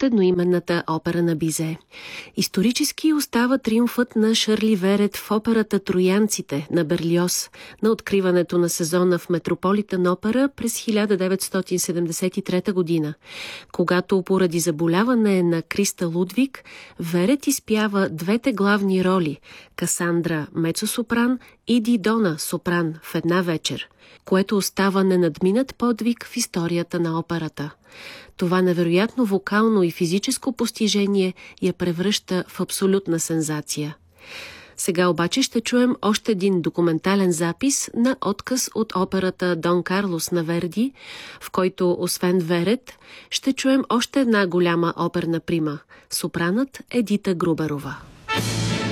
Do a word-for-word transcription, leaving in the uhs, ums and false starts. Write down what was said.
от едноименната опера на Бизе. Исторически остава триумфът на Шърли Верет в операта «Троянците» на Берлиоз на откриването на сезона в Метрополитън опера през хиляда деветстотин седемдесет и трета година, когато поради заболяване на Криста Лудвиг, Верет изпява двете главни роли – Касандра мецо-сопран и Дидона сопран в една вечер, което остава ненадминат подвиг в историята на операта. Това невероятно вокално и физическо постижение я превръща в абсолютна сензация. Сега обаче ще чуем още един документален запис на откъс от операта «Дон Карлос» на Верди, в който освен Верет ще чуем още една голяма оперна прима – сопранът Едита Груберова.